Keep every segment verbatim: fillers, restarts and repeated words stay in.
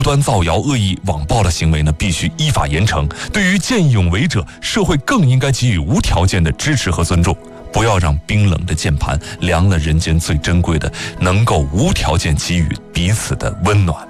端造谣、恶意网暴的行为呢，必须依法严惩。对于见义勇为者，社会更应该给予无条件的支持和尊重，不要让冰冷的键盘凉了人间最珍贵的，能够无条件给予彼此的温暖。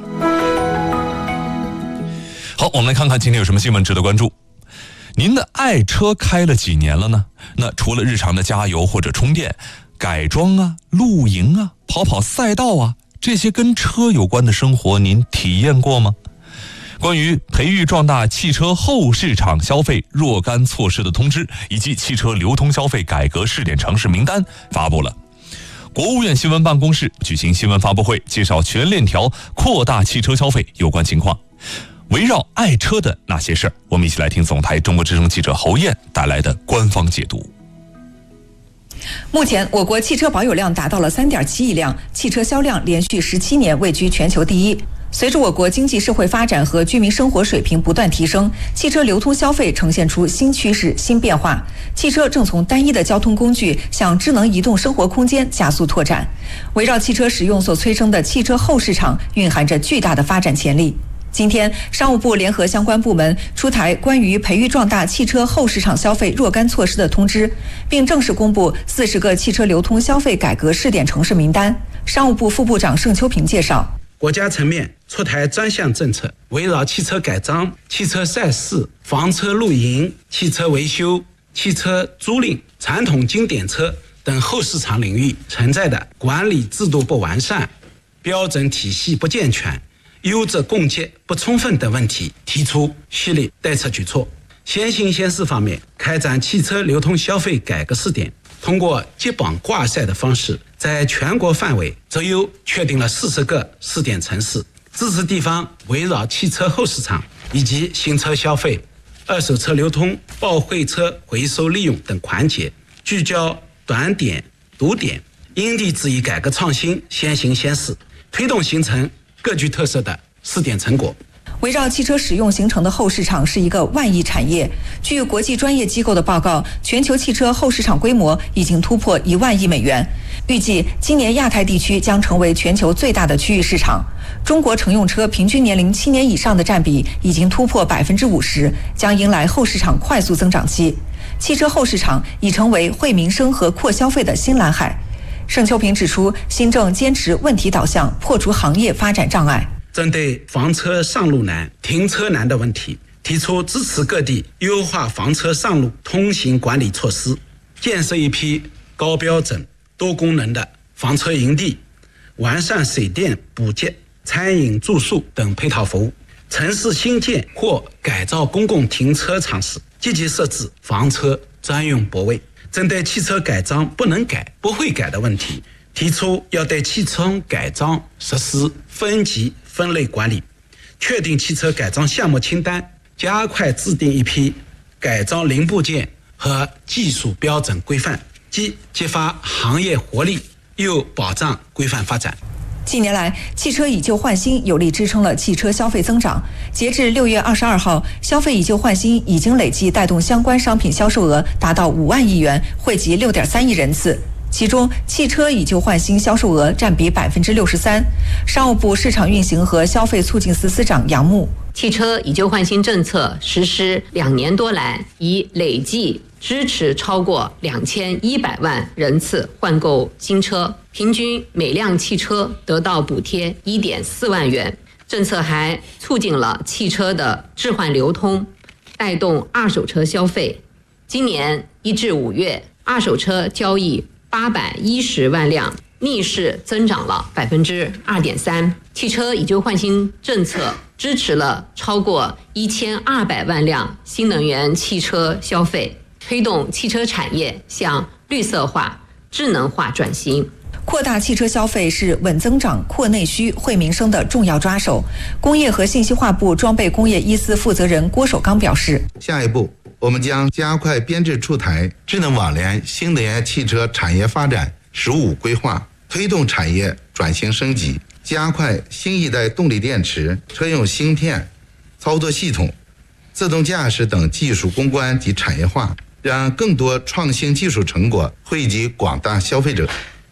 好，我们来看看今天有什么新闻值得关注。您的爱车开了几年了呢？那除了日常的加油或者充电、改装啊、露营啊、跑跑赛道啊，这些跟车有关的生活您体验过吗？关于培育壮大汽车后市场消费若干措施的通知以及汽车流通消费改革试点城市名单发布了。国务院新闻办公室举行新闻发布会，介绍全链条扩大汽车消费有关情况。围绕爱车的那些事儿，我们一起来听总台中国之声记者侯燕带来的官方解读。 目前，我国汽车保有量达到了 三点七亿辆，汽车销量连续十七年位居全球第一。随着我国经济社会发展和居民生活水平不断提升，汽车流通消费呈现出新趋势、新变化。汽车正从单一的交通工具向智能移动生活空间加速拓展。围绕汽车使用所催生的汽车后市场，蕴含着巨大的发展潜力。今天，商务部联合相关部门出台关于培育壮大汽车后市场消费若干措施的通知，并正式公布四十个汽车流通消费改革试点城市名单。商务部副部长盛秋平介绍， 国家层面出台专项政策，围绕汽车改装、汽车赛事、房车露营、汽车维修、汽车租赁、传统经典车等后市场领域存在的管理制度不完善、标准体系不健全、优质供给不充分等问题，提出系列待测举措。先行先试方面，开展汽车流通消费改革试点，通过接榜挂赛的方式，在全国范围择优确定了四十个试点城市，支持地方围绕汽车后市场以及新车消费、二手车流通、报废车回收利用等环节，聚焦短点、堵点，因地制宜改革创新，先行先试，推动形成各具特色的试点成果。 围绕汽车使用形成的后市场是一个万亿产业。据国际专业机构的报告，全球汽车后市场规模已经突破一万亿美元。预计今年亚太地区将成为全球最大的区域市场。中国乘用车平均年龄七年以上的占比已经突破百分之五十，将迎来后市场快速增长期。汽车后市场已成为惠民生和扩消费的新蓝海。盛秋平指出，新政坚持问题导向，破除行业发展障碍。 针对房车上路难、停车难的问题，提出支持各地优化房车上路通行管理措施，建设一批高标准、多功能的房车营地，完善水电、补给、餐饮、住宿等配套服务。城市新建或改造公共停车场时，积极设置房车专用泊位。针对汽车改装不能改、不会改的问题，提出要对汽车改装实施分级分类管理，确定汽车改装项目清单，加快制定一批改装零部件和技术标准规范，既激发行业活力，又保障规范发展。 近年来，汽车以旧换新有力支撑了汽车消费增长。截至六月二十二号，消费以旧换新已经累计带动相关商品销售额达到五万亿元，惠及六点三亿人次。其中，汽车以旧换新销售额占比百分之六十三。商务部市场运行和消费促进司司长杨牧， 汽车以旧换新政策实施两年多来，已累计支持超过两千一百万人次换购新车，平均每辆汽车得到补贴一点四万元。政策还促进了汽车的置换流通，带动二手车消费。今年一至五月，二手车交易八百一十万辆，逆势增长了百分之二点三。汽车以旧换新政策支持了超过一千二百万辆新能源汽车消费，推动汽车产业向绿色化、智能化转型。 扩大汽车消费是稳增长、扩内需、惠民生的重要抓手。工业和信息化部装备工业一司负责人郭守刚表示， 下一步我们将加快编制出台智能网联新能源汽车产业发展“十五”规划，推动产业转型升级，加快新一代动力电池、车用芯片、操作系统、自动驾驶等技术攻关及产业化，让更多创新技术成果惠及广大消费者。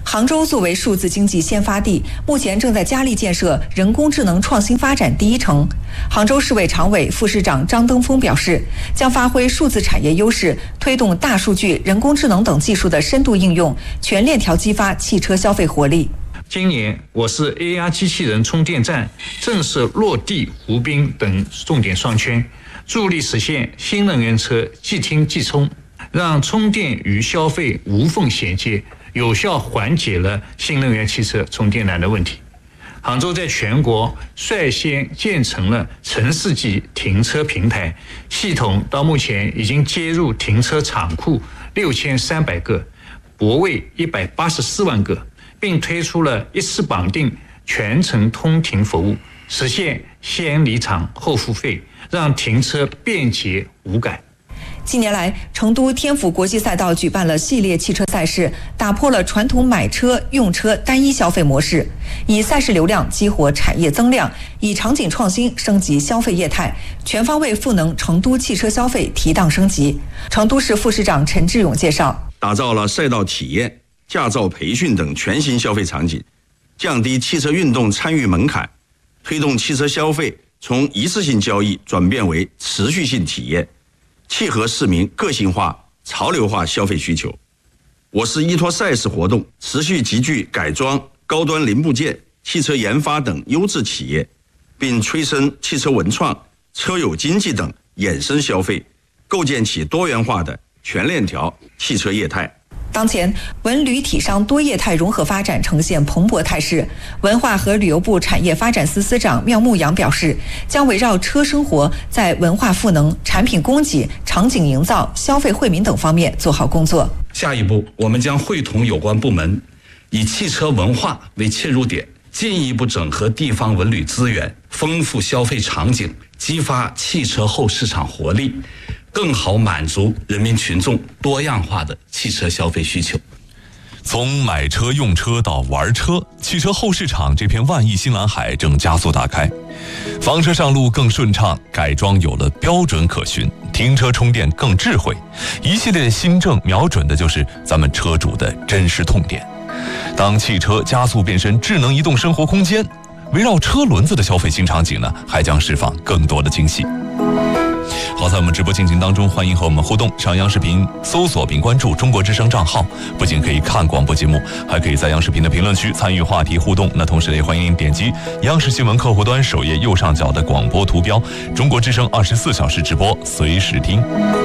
杭州作为数字经济先发地，目前正在加力建设人工智能创新发展第一城。杭州市委常委、副市长张登峰表示，将发挥数字产业优势，推动大数据、人工智能等技术的深度应用，全链条激发汽车消费活力。 今年，我市 A R 机器人充电站正式落地湖滨等重点商圈，助力实现新能源车即听即充，让充电与消费无缝衔接，有效缓解了新能源汽车充电难的问题。杭州在全国率先建成了城市级停车平台，系统到目前已经接入停车场库六千三百个，泊位一百八十四万个，并推出了一次绑定全程通停服务，实现先离场后付费，让停车便捷无感。 近年来，成都天府国际赛道举办了系列汽车赛事，打破了传统买车用车单一消费模式，以赛事流量激活产业增量，以场景创新升级消费业态，全方位赋能成都汽车消费提档升级。成都市副市长陈志勇介绍， 打造了赛道体验、驾照培训等全新消费场景，降低汽车运动参与门槛，推动汽车消费从一次性交易转变为持续性体验，契合市民个性化、潮流化消费需求。我市依托赛事活动，持续集聚改装、高端零部件、汽车研发等优质企业，并催生汽车文创、车友经济等衍生消费，构建起多元化的全链条汽车业态。 当前，文旅体商多业态融合发展呈现蓬勃态势。文化和旅游部产业发展司司长缪牧阳表示，将围绕车生活，在文化赋能、产品供给、场景营造、消费惠民等方面做好工作。 下一步，我们将会同有关部门，以汽车文化为切入点，进一步整合地方文旅资源，丰富消费场景，激发汽车后市场活力，更好满足人民群众多样化的汽车消费需求。 从买车用车到玩车，汽车后市场这片万亿新蓝海正加速打开，房车上路更顺畅，改装有了标准可循，停车充电更智慧，一系列新政瞄准的就是咱们车主的真实痛点。当汽车加速变身智能移动生活空间，围绕车轮子的消费新场景呢，还将释放更多的惊喜。好，在我们直播进行当中，欢迎和我们互动。上央视频搜索并关注中国之声账号，不仅可以看广播节目，还可以在央视频的评论区参与话题互动。那同时也欢迎您点击央视新闻客户端首页右上角的广播图标，中国之声二十四小时直播，随时听。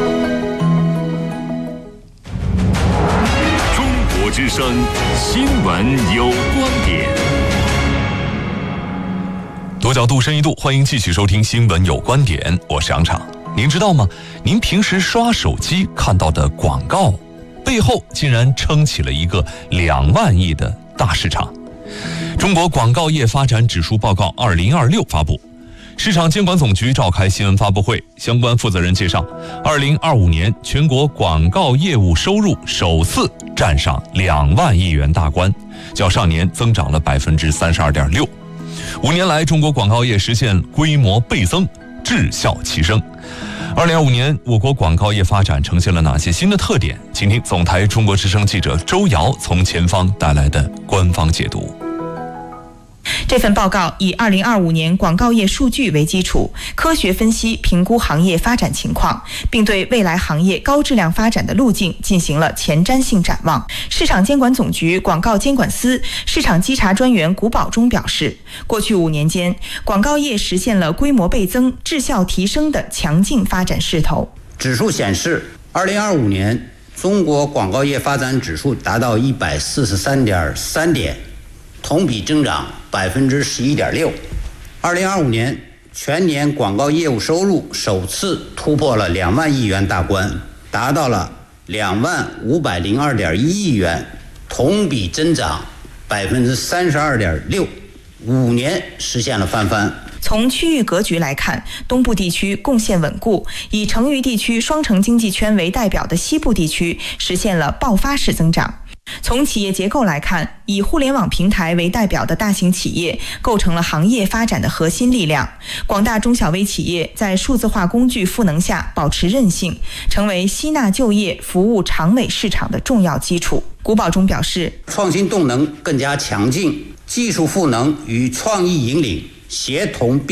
中国之声新闻有观点。 多角度深一度，欢迎继续收听新闻有观点，我是杨昶。您知道吗？您平时刷手机看到的广告背后竟然撑起了一个两万亿的大市场。中国广告业发展指数报告二零二六发布，市场监管总局召开新闻发布会，相关负责人介绍，二零二五年全国广告业务收入首次站上两万亿元大关，较上年增长了百分之三十二点六。五年来，中国广告业实现规模倍增，质效齐升。二零二五年，我国广告业发展呈现了哪些新的特点？请听总台中国之声记者周瑶从前方带来的官方解读。 这份报告以二零二五年广告业数据为基础，科学分析评估行业发展情况，并对未来行业高质量发展的路径进行了前瞻性展望。市场监管总局广告监管司市场稽查专员古宝忠表示，过去五年间，广告业实现了规模倍增、质效提升的强劲发展势头。 指数显示，二零二五年中国广告业发展指数达到一百四十三点三点，同比增长百分之十一点六。二零二五年全年广告业务收入首次突破了两万亿元大关，达到了两万五百零二点一亿元，同比增长百分之三十二点六，五年实现了翻番。 从区域格局来看，东部地区贡献稳固，以成渝地区双城经济圈为代表的西部地区实现了爆发式增长。 从企业结构来看，以互联网平台为代表的大型企业构成了行业发展的核心力量。广大中小微企业在数字化工具赋能下保持韧性，成为吸纳就业、服务长尾市场的重要基础。古宝中表示， 创新动能更加强劲，技术赋能与创意引领协同并